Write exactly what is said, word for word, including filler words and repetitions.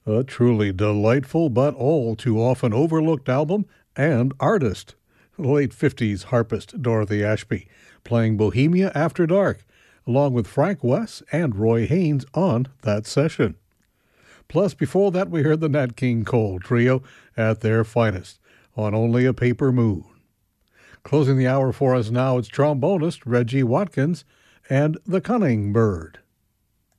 A truly delightful but all too often overlooked album and artist. Late fifties harpist Dorothy Ashby playing Bohemia After Dark, along with Frank West and Roy Haynes on that session. Plus, before that, we heard the Nat King Cole Trio at their finest on Only a Paper Moon. Closing the hour for us now, it's trombonist Reggie Watkins and The Cunning Bird.